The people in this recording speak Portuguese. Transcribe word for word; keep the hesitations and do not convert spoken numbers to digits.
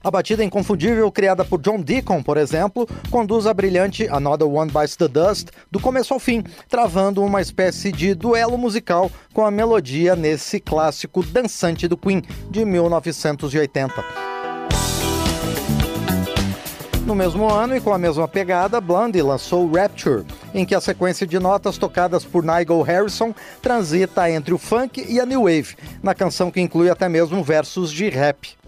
A batida inconfundível criada por John Deacon, por exemplo, conduz a brilhante Another One Bites the Dust do começo ao fim, travando uma espécie de duelo musical com a melodia nesse clássico dançante do Queen, de mil novecentos e oitenta. No mesmo ano e com a mesma pegada, Blondie lançou Rapture, em que a sequência de notas tocadas por Nigel Harrison transita entre o funk e a new wave, na canção que inclui até mesmo versos de rap.